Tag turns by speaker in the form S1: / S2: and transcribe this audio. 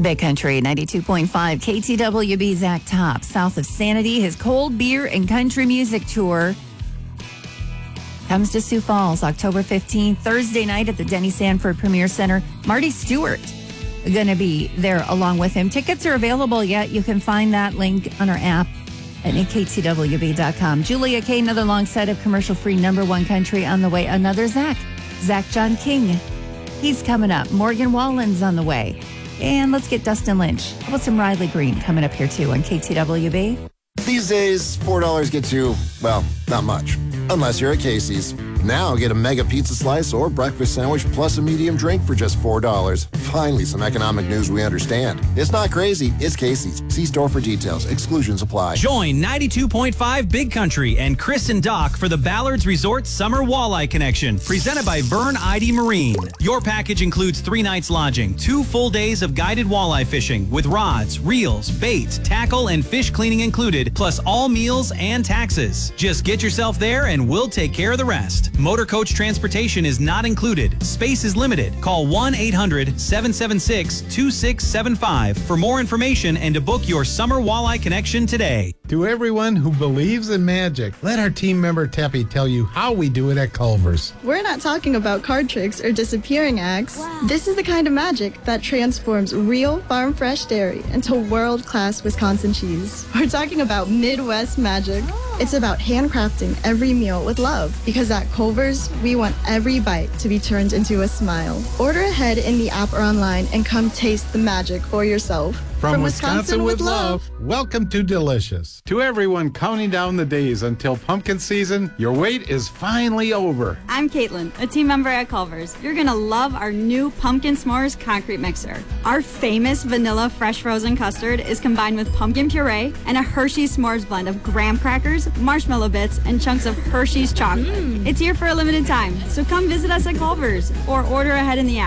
S1: Big Country 92.5 KTWB. Zach Top, south of Sanity. His cold beer and country music tour comes to Sioux Falls October 15th, Thursday night at the Denny Sanford Premier Center. Marty Stewart going to be there along with him. Tickets are available yet. You can find that link on our app at KTWB.com. Julia K, another long set of commercial-free number one country on the way. Another Zach John King. He's coming up. Morgan Wallen's on the way. And let's get Dustin Lynch. How about some Riley Green coming up here too on KTWB?
S2: These days, $4 gets you, well, not much. Unless you're at Casey's. Now get a mega pizza slice or breakfast sandwich plus a medium drink for just $4. Finally, some economic news we understand. It's not crazy. It's Casey's. See store for details. Exclusions apply.
S3: Join 92.5 Big Country and Chris and Doc for the Ballards Resort Summer Walleye Connection, presented by Vern ID Marine. Your package includes 3 nights lodging, 2 full days of guided walleye fishing with rods, reels, bait, tackle, and fish cleaning included, plus all meals and taxes. Just get yourself there and we'll take care of the rest. Motor coach transportation is not included. Space is limited. Call 1-800-776-2675 for more information and to book your summer walleye connection today.
S4: To everyone who believes in magic, let our team member Teppy tell you how we do it at Culver's.
S5: We're not talking about card tricks or disappearing acts. Wow. This is the kind of magic that transforms real farm fresh dairy into world-class Wisconsin cheese. We're talking about Midwest magic. It's about handcrafting every meal with love, because at Culver's, we want every bite to be turned into a smile. Order ahead in the app or online and come taste the magic for yourself.
S4: From Wisconsin with love, welcome to Delicious. To everyone counting down the days until pumpkin season, your wait is finally over.
S6: I'm Caitlin, a team member at Culver's. You're going to love our new Pumpkin S'mores concrete mixer. Our famous vanilla fresh frozen custard is combined with pumpkin puree and a Hershey's S'mores blend of graham crackers, marshmallow bits, and chunks of Hershey's chocolate. It's here for a limited time, so come visit us at Culver's or order ahead in the app.